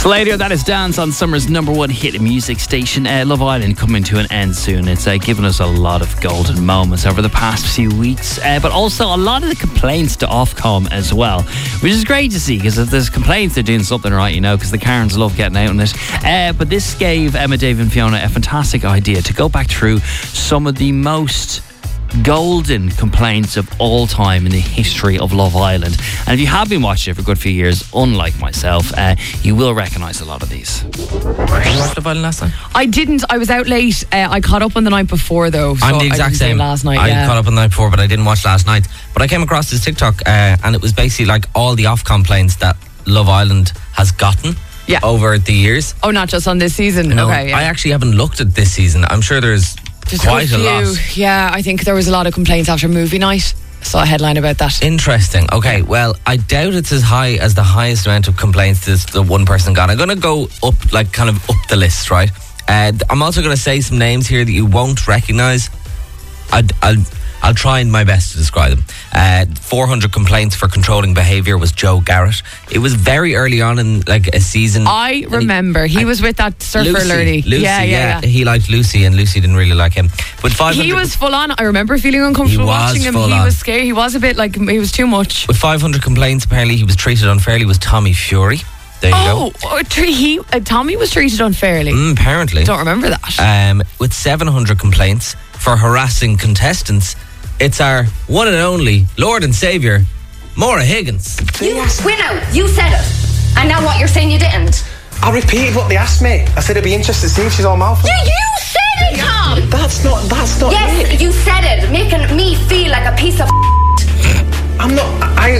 Slater, that is Dance on Summer's #1 hit music station. Love Island coming to an end soon. It's given us a lot of golden moments over the past few weeks, but also a lot of the complaints to Ofcom as well, which is great to see, because if there's complaints, they're doing something right, because the Karens love getting out on it. But this gave Emma, Dave and Fiona a fantastic idea to go back through some of the most golden complaints of all time in the history of Love Island. And if you have been watching it for a good few years, unlike myself, you will recognise a lot of these. Did you watch Love Island last night? I didn't. I was out late. I caught up on the night before, though. So I'm the exact same. Last night, I caught up on the night before, but I didn't watch last night. But I came across this TikTok, and it was basically like all the Ofcom complaints that Love Island has gotten over the years. Oh, not just on this season? No, okay, yeah. I actually haven't looked at this season. I'm sure there's quite a lot. Yeah, I think there was a lot of complaints after movie night. I saw a headline about that. Interesting. Okay, well, I doubt it's as high as the highest amount of complaints the one person got. I'm going to go up, kind of up the list, right? I'm also going to say some names here that you won't recognise. I'll try my best to describe them. 400 complaints for controlling behaviour was Joe Garrett. It was very early on in a season. I remember he was with that surfer lady. Lucy, yeah. He liked Lucy, and Lucy didn't really like him. But 500. He was full on. I remember feeling uncomfortable watching him. He was scary. He was a bit he was too much. With 500 complaints, apparently he was treated unfairly. Was Tommy Fury? There you go. Tommy was treated unfairly. Apparently. Don't remember that. With 700 complaints for harassing contestants, it's our one and only Lord and Saviour, Maura Higgins. You said it. And now what, you're saying you didn't? I repeated what they asked me. I said I'd be interested to see if she's all mouth. Yeah, you said it, Tom! That's not Yes, it. you said it, making me feel like a piece of I'm not,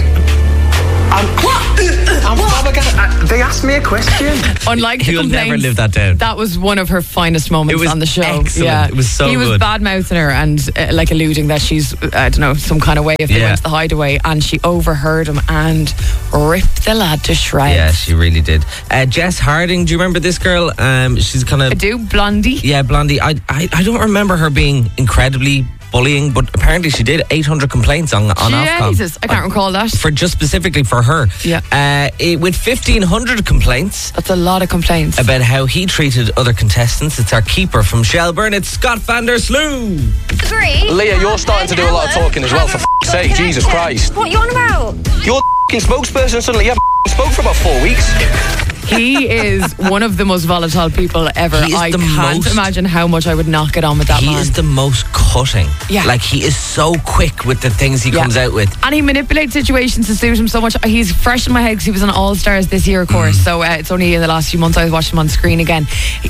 I'm flabbergasted. They asked me a question. Unlike the You'll complaints, never live that down. That was one of her finest moments on the show. Excellent. Yeah. It was so He was good. bad-mouthing her and alluding that she's, I don't know, some kind of way if they went to the hideaway, and she overheard him and ripped the lad to shreds. Yeah, she really did. Jess Harding, do you remember this girl? She's kind of... I do, Blondie. Yeah, Blondie. I don't remember her being incredibly bullying, but apparently she did 800 complaints on Ofcom. Jesus, I can't recall that. Specifically for her. Yeah. With 1,500 complaints. That's a lot of complaints. About how he treated other contestants. It's our keeper from Shelburne. It's Scott van der Slough. Agree. Leah, you're starting to do a lot of talking as well, for f***'s sake, Jesus Christ. What are you on about? You're the spokesperson, suddenly you haven't spoke for about 4 weeks. He is one of the most volatile people ever. I can't imagine how much I would not get on with that man. He is the most cutting. Yeah. He is so quick with the things he comes out with. And he manipulates situations to suit him so much. He's fresh in my head because he was on All Stars this year, of course. So it's only in the last few months I was watching him on screen again.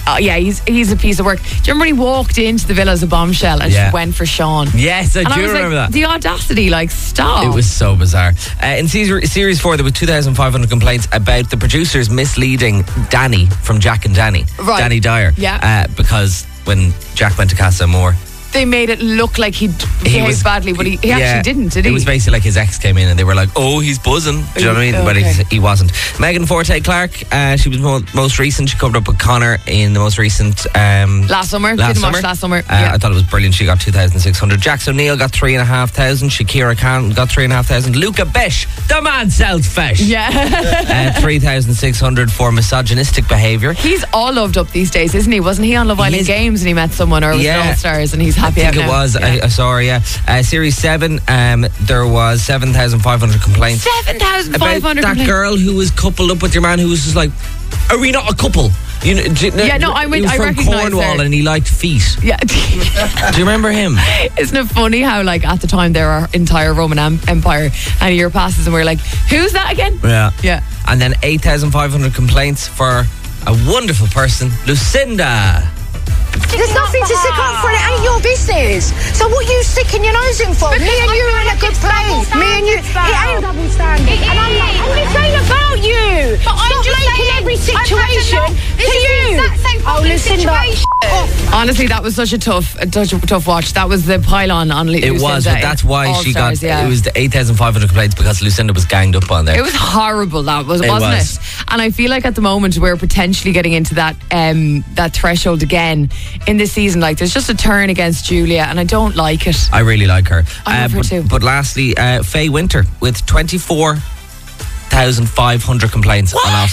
He's a piece of work. Do you remember when he walked into the villa as a bombshell and she went for Sean? Yes, I do remember that. The audacity, stop. It was so bizarre. In Series 4, there were 2,500 complaints about the producers misleading Danny from Jack and Danny. Right. Danny Dyer. Yeah. Because when Jack went to Casa Amor, they made it look like he behaved badly, but he actually didn't, did he? It was basically like his ex came in and they were like, oh, he's buzzing. Do you know what I mean? Okay. But he wasn't. Megan Forte Clark, she was most recent. She covered up with Connor in the most recent... last summer. Didn't watch last summer. I thought it was brilliant. She got 2,600. Jax O'Neill got 3,500. Shakira Khan got 3,500. Luca Besh, the man sells fish. Yeah. 3,600 for misogynistic behaviour. He's all loved up these days, isn't he? Wasn't he on Love Island Games and he met someone, or was it All Stars and he's happy I think it was. I saw her, Series 7, there was 7,500 complaints. 7,500 about that complaints. girl who was coupled up with your man who was just like, are we not a couple? I went. He was I from recognise Cornwall her. and he liked feet. Yeah. Do you remember him? Isn't it funny how at the time there were entire Roman Empire, and a year passes and we're like, who's that again? Yeah. And then 8,500 complaints for a wonderful person, Lucinda. There's nothing to stick up for. It ain't your business. So what you sticking your nose in for? Me and you are in a good place. Me and you. It ain't double standard. And this ain't about you. But Stop making every situation to you. Oh, Lucinda. Honestly, that was such a tough watch. That was the pylon on Lucinda. It was, but that's why she got. It was the 8,500 complaints because Lucinda was ganged up on there. It was horrible, wasn't it? And I feel like at the moment we're potentially getting into that threshold again in this season. There's just a turn against Julia, and I don't like it. I really like her. I love her too. But lastly, Faye Winter with 24,500 complaints on Ofcom.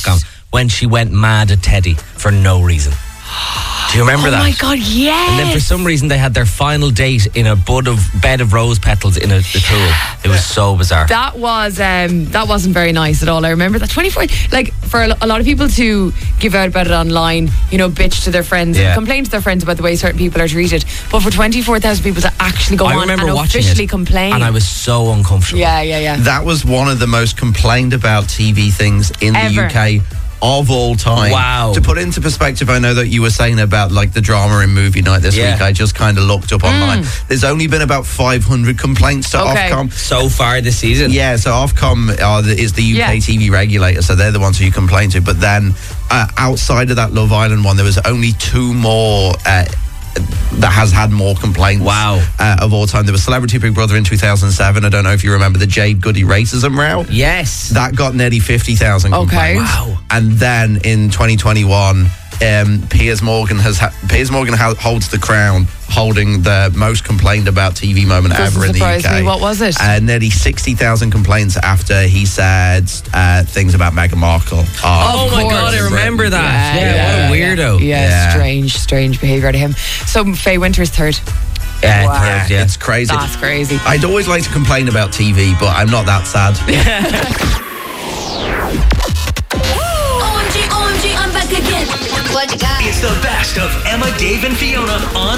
when she went mad at Teddy for no reason. Do you remember that? Oh my God, yes. And then for some reason they had their final date in a bed of rose petals in a pool. It was so bizarre. That wasn't very nice at all. I remember that 24. Like for a lot of people to give out about it online, bitch to their friends, and complain to their friends about the way certain people are treated. But for 24,000 people to actually go on and officially complain, and I was so uncomfortable. Yeah. That was one of the most complained about TV things in the UK. Of all time. Wow. To put into perspective, I know that you were saying about like the drama in movie night this week. I just kind of looked up online. There's only been about 500 complaints to Ofcom so far this season. Yeah, so Ofcom is the UK TV regulator, so they're the ones who you complain to. But then outside of that Love Island one, there was only 2 more that has had more complaints of all time. There was Celebrity Big Brother in 2007. I don't know if you remember the Jade Goody racism row. Yes. That got nearly 50,000 complaints. Wow. And then in 2021, Piers Morgan holds the crown, holding the most complained about TV moment ever in the UK. Me. What was it? Nearly 60,000 complaints after he said things about Meghan Markle. Oh my God, I remember that. Yeah, what a weirdo. Yeah, strange behaviour to him. So Faye Winter's third. Yeah, third, it's crazy. That's crazy. I'd always like to complain about TV, but I'm not that sad. OMG, I'm back again. What you got? It's the best of Emma, Dave, and Fiona on